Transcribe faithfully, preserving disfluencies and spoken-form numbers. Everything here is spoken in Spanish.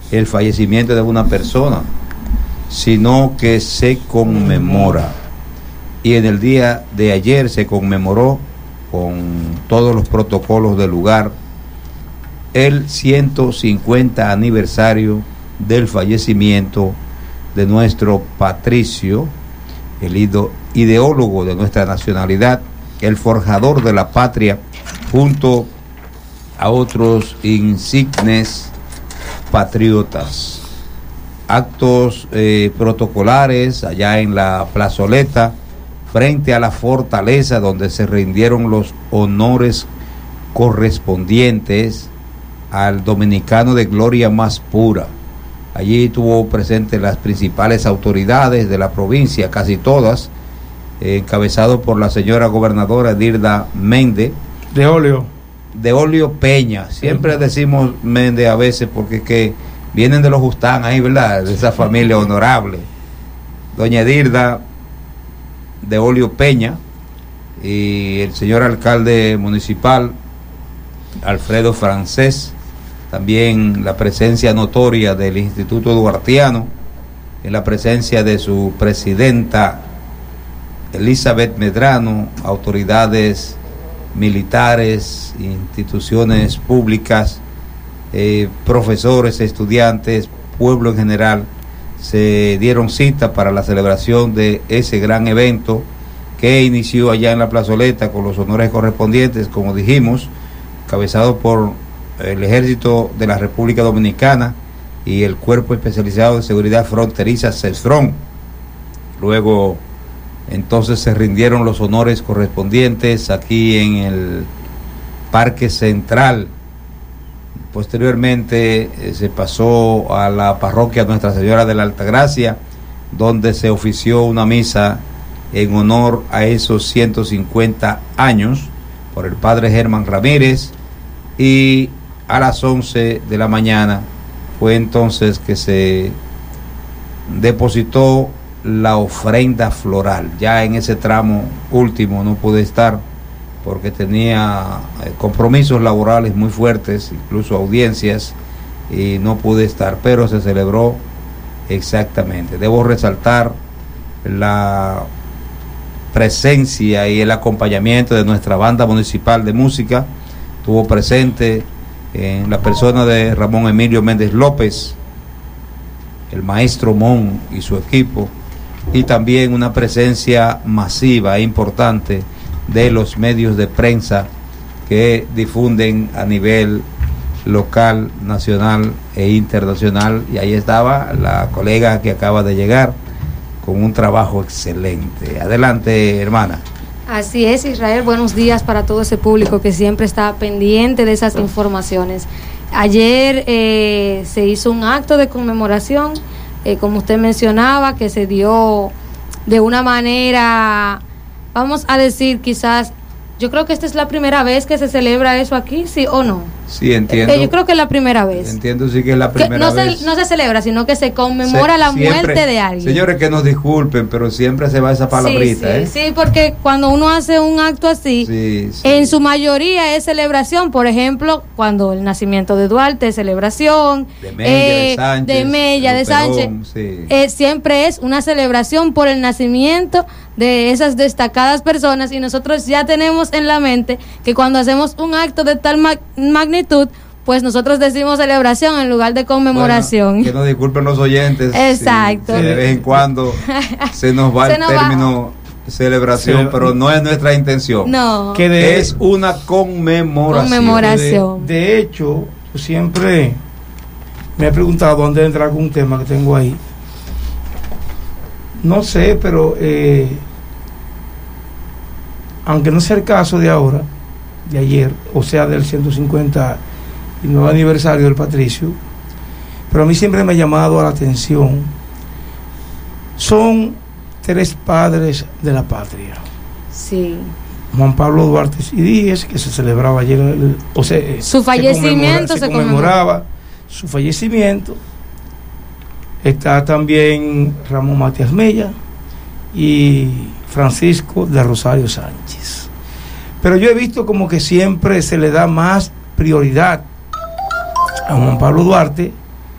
el fallecimiento de una persona, sino que se conmemora. Y en el día de ayer se conmemoró con todos los protocolos del lugar el ciento cincuenta aniversario del fallecimiento de nuestro patricio, el ideólogo de nuestra nacionalidad, el forjador de la patria, junto a otros insignes patriotas. Actos eh, protocolares allá en la plazoleta, frente a la fortaleza, donde se rindieron los honores correspondientes al dominicano de gloria más pura. Allí estuvo presente las principales autoridades de la provincia, casi todas, eh, encabezado por la señora gobernadora Edirda Méndez. De Olio. De Olio Peña. Siempre sí. Decimos Méndez a veces porque es que vienen de los Justán ahí, ¿verdad? De esa familia honorable. Doña Edirda de Olio Peña y el señor alcalde municipal Alfredo Francés, también la presencia notoria del Instituto Duartiano, en la presencia de su presidenta Elizabeth Medrano, autoridades militares, instituciones públicas, eh, profesores, estudiantes, pueblo en general, se dieron cita para la celebración de ese gran evento que inició allá en la plazoleta con los honores correspondientes, como dijimos, encabezado por el Ejército de la República Dominicana y el Cuerpo Especializado de Seguridad Fronteriza, CESFRON. Luego, entonces, se rindieron los honores correspondientes aquí en el Parque Central. Posteriormente eh, se pasó a la parroquia Nuestra Señora de la Altagracia, donde se ofició una misa en honor a esos ciento cincuenta años por el padre Germán Ramírez, y a las once de la mañana fue entonces que se depositó la ofrenda floral. Ya en ese tramo último no pude estar porque tenía eh, compromisos laborales muy fuertes, incluso audiencias, y no pude estar, pero se celebró exactamente. Debo resaltar la presencia y el acompañamiento de nuestra banda municipal de música. Estuvo presente en la persona de Ramón Emilio Méndez López, el maestro Mon y su equipo, y también una presencia masiva e importante de los medios de prensa que difunden a nivel local, nacional e internacional. Y ahí estaba la colega que acaba de llegar con un trabajo excelente. Adelante, hermana. Así es, Israel, buenos días para todo ese público que siempre está pendiente de esas informaciones. Ayer eh, se hizo un acto de conmemoración, eh, como usted mencionaba, que se dio de una manera, vamos a decir, quizás, yo creo que esta es la primera vez que se celebra eso aquí, ¿sí o no? Sí, entiendo. Eh, yo creo que es la primera vez. Entiendo, sí que es la primera que no vez. Se, no se celebra, sino que se conmemora se, la siempre, muerte de alguien. Señores, que nos disculpen, pero siempre se va esa palabrita, sí, sí, ¿eh? Sí, porque cuando uno hace un acto así, sí, sí. En su mayoría es celebración. Por ejemplo, cuando el nacimiento de Duarte es celebración. De Mella, eh, de Sánchez. De Mella, de Sánchez. Sí. Eh, siempre es una celebración por el nacimiento de esas destacadas personas, y nosotros ya tenemos en la mente que cuando hacemos un acto de tal mag- magnitud, pues nosotros decimos celebración en lugar de conmemoración. Bueno, que nos disculpen los oyentes. Exacto. Si, si de vez en cuando se nos va se el nos término va. celebración, sí, pero no es nuestra intención. No. Que de, es una conmemoración. Conmemoración. De, de hecho, siempre me he preguntado antes de entrar con un tema que tengo ahí. No sé, pero eh, aunque no sea el caso de ahora, de ayer, o sea del ciento cincuenta y nuevo aniversario del patricio, pero a mí siempre me ha llamado la atención, son tres padres de la patria. Sí. Juan Pablo Duarte y Díez, que se celebraba ayer, el, o sea, su fallecimiento se, conmemora, se conmemoraba su fallecimiento. Está también Ramón Matías Mella y Francisco de Rosario Sánchez. Pero yo he visto como que siempre se le da más prioridad a Juan Pablo Duarte